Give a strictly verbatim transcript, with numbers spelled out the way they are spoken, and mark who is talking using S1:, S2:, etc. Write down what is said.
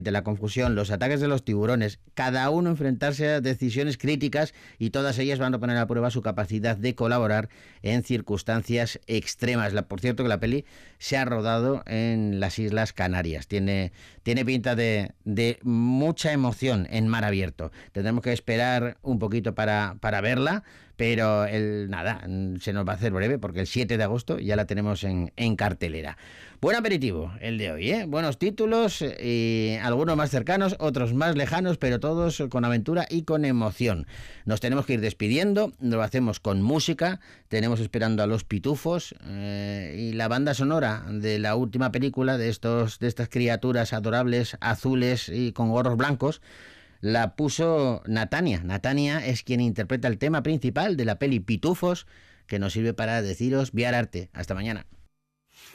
S1: de la confusión, los ataques de los tiburones, cada uno enfrentarse a decisiones críticas y todas ellas van a poner a prueba su capacidad de colaborar en circunstancias extremas. La, por cierto que la peli se ha rodado en las Islas Canarias, tiene, tiene pinta de, de mucha emoción en mar abierto. Tendremos que esperar un poquito para, para verla, pero el, nada, se nos va a hacer breve porque el siete de agosto ya la tenemos en, en cartelera. Buen aperitivo el de hoy, ¿eh? Buenos títulos y algunos más cercanos, otros más lejanos, pero todos con aventura y con emoción. Nos tenemos que ir despidiendo, lo hacemos con música, tenemos esperando a los Pitufos eh, y la banda sonora de la última película de, estos, de estas criaturas adorables, azules y con gorros blancos, la puso Natania. Natania es quien interpreta el tema principal de la peli Pitufos, que nos sirve para deciros Viar Arte. Hasta mañana.